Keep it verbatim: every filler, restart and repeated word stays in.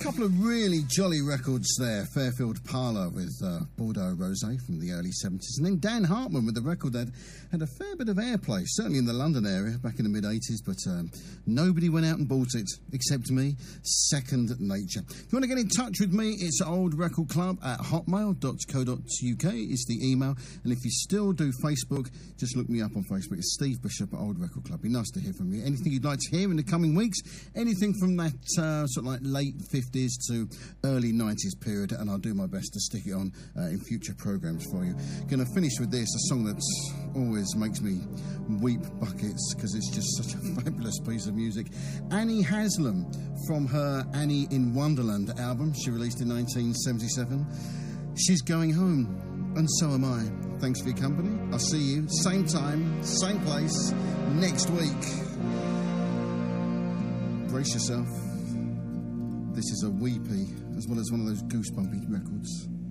couple of really jolly records there. Fairfield Parlour with uh, Bordeaux Rosé from the early seventies, and then Dan Hartman with the record that had a fair bit of airplay, certainly in the London area back in the mid-eighties, but um, nobody went out and bought it except me. Second Nature. If you want to get in touch with me, it's Old Record Club at hotmail dot co dot uk is the email, and if you still do Facebook, just look me up on Facebook. It's Steve Bishop at Old Record Club. Be nice to hear from you. Anything you'd like to hear in the coming weeks, anything from that uh, sort of like late fifties to early nineties period, and I'll do my best to stick it on uh, in future programmes for you. Going to finish with this, a song that always makes me weep buckets because it's just such a fabulous piece of music. Annie Haslam from her Annie in Wonderland album she released in nineteen seventy-seven. She's going home, and so am I. Thanks for your company. I'll see you same time, same place next week. Brace yourself. This is a weepy, as well as one of those goosebumpy records.